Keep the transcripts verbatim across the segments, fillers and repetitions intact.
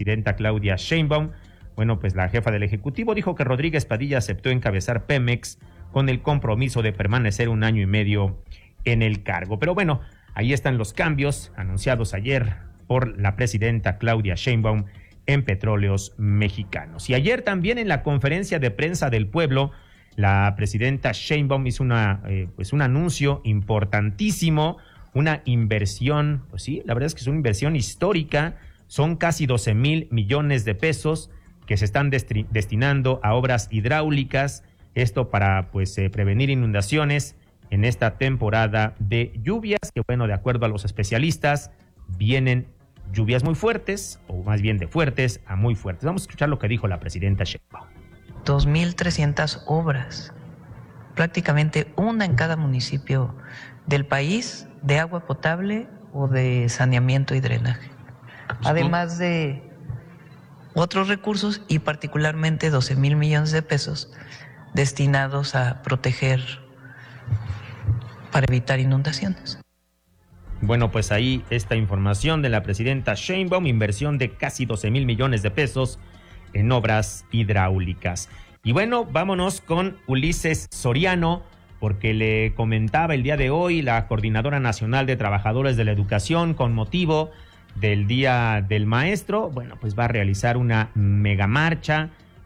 presidenta Claudia Sheinbaum. Bueno, pues la jefa del Ejecutivo dijo que Rodríguez Padilla aceptó encabezar Pemex con el compromiso de permanecer un año y medio en el cargo. Pero bueno, ahí están los cambios anunciados ayer por la presidenta Claudia Sheinbaum en Petróleos Mexicanos. Y ayer también en la conferencia de prensa del pueblo, la presidenta Sheinbaum hizo una, eh, pues un anuncio importantísimo, una inversión, pues sí, la verdad es que es una inversión histórica, son casi doce mil millones de pesos que se están desti- destinando a obras hidráulicas, esto para pues eh, prevenir inundaciones en esta temporada de lluvias, que bueno, de acuerdo a los especialistas, vienen lluvias muy fuertes, o más bien de fuertes a muy fuertes. Vamos a escuchar lo que dijo la presidenta Sheinbaum. dos mil trescientas obras, prácticamente una en cada municipio del país, de agua potable o de saneamiento y drenaje. Además de otros recursos y particularmente doce mil millones de pesos destinados a proteger para evitar inundaciones. Bueno, pues ahí esta información de la presidenta Sheinbaum, inversión de casi doce mil millones de pesos en obras hidráulicas. Y bueno, vámonos con Ulises Soriano, porque le comentaba el día de hoy la Coordinadora Nacional de Trabajadores de la Educación, con motivo del Día del Maestro, bueno, pues va a realizar una megamarcha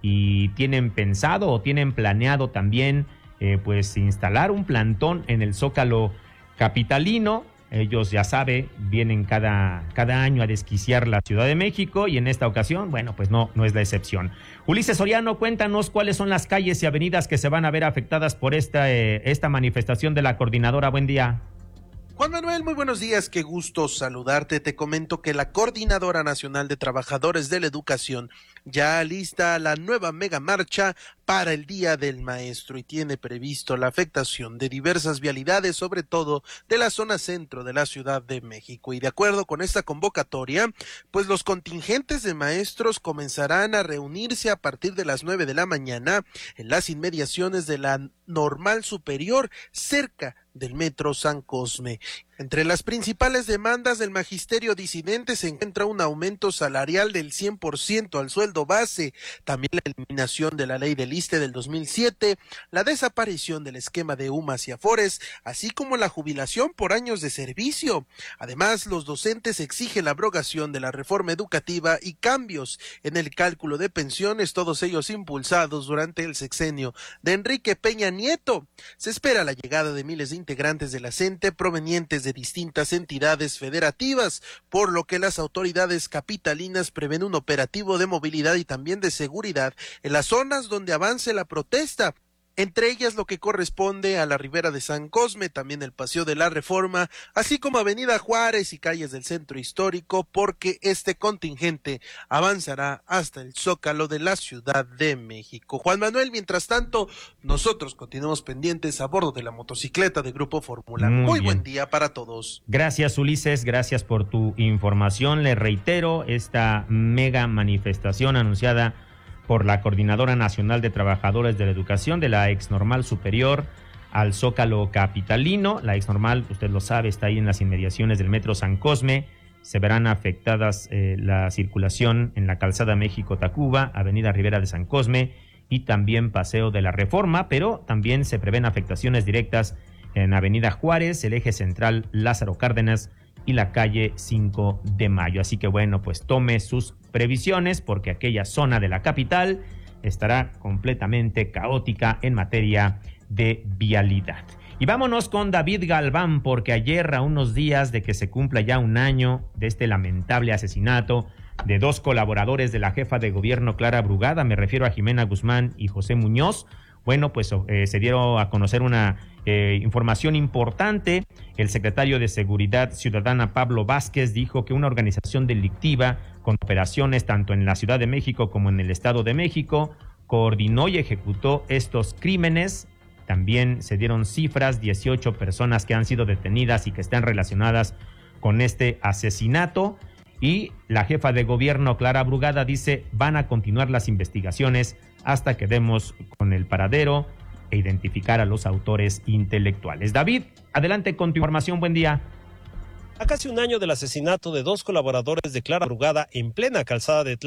y tienen pensado o tienen planeado también eh, pues instalar un plantón en el Zócalo capitalino. Ellos, ya sabe, vienen cada, cada año a desquiciar la Ciudad de México y en esta ocasión, bueno, pues no, no es la excepción. Ulises Soriano, cuéntanos cuáles son las calles y avenidas que se van a ver afectadas por esta, eh, esta manifestación de la coordinadora. Buen día. Juan Manuel, muy buenos días, qué gusto saludarte. Te comento que la Coordinadora Nacional de Trabajadores de la Educación ya alista la nueva mega marcha para el Día del Maestro y tiene previsto la afectación de diversas vialidades, sobre todo de la zona centro de la Ciudad de México. Y de acuerdo con esta convocatoria, pues los contingentes de maestros comenzarán a reunirse a partir de las nueve de la mañana en las inmediaciones de la Normal Superior, cerca del Metro San Cosme. Entre las principales demandas del magisterio disidente se encuentra un aumento salarial del cien por ciento al sueldo base, también la eliminación de la ley del I S S S T E del dos mil siete, la desaparición del esquema de UMAS y AFORES, así como la jubilación por años de servicio. Además, los docentes exigen la abrogación de la reforma educativa y cambios en el cálculo de pensiones, todos ellos impulsados durante el sexenio de Enrique Peña Nieto. Se espera la llegada de miles de integrantes de la CENTE provenientes de distintas entidades federativas, por lo que las autoridades capitalinas prevén un operativo de movilidad y también de seguridad en las zonas donde avance la protesta, entre ellas lo que corresponde a la Ribera de San Cosme, también el Paseo de la Reforma, así como Avenida Juárez y calles del centro histórico, porque este contingente avanzará hasta el Zócalo de la Ciudad de México. Juan Manuel, mientras tanto, nosotros continuamos pendientes a bordo de la motocicleta de Grupo Fórmula. Muy, Muy buen día para todos. Gracias, Ulises, gracias por tu información. Le reitero esta mega manifestación anunciada por la Coordinadora Nacional de Trabajadores de la Educación de la Exnormal Superior al Zócalo capitalino. La Exnormal, usted lo sabe, está ahí en las inmediaciones del Metro San Cosme. Se verán afectadas eh, la circulación en la Calzada México-Tacuba, Avenida Ribera de San Cosme y también Paseo de la Reforma, pero también se prevén afectaciones directas en Avenida Juárez, el eje central Lázaro Cárdenas y la calle cinco de mayo. Así que bueno, pues tome sus previsiones porque aquella zona de la capital estará completamente caótica en materia de vialidad. Y vámonos con David Galván, porque ayer, a unos días de que se cumpla ya un año de este lamentable asesinato de dos colaboradores de la jefa de gobierno Clara Brugada, me refiero a Jimena Guzmán y José Muñoz, bueno, pues eh, se dieron a conocer una eh, información importante. El secretario de Seguridad Ciudadana, Pablo Vázquez, dijo que una organización delictiva con operaciones tanto en la Ciudad de México como en el Estado de México coordinó y ejecutó estos crímenes. También se dieron cifras, dieciocho personas que han sido detenidas y que están relacionadas con este asesinato. Y la jefa de gobierno, Clara Brugada, dice, van a continuar las investigaciones hasta que demos con el paradero e identificar a los autores intelectuales. David, adelante con tu información, buen día. A casi un año del asesinato de dos colaboradores de Clara Brugada en plena calzada de Tlalpan,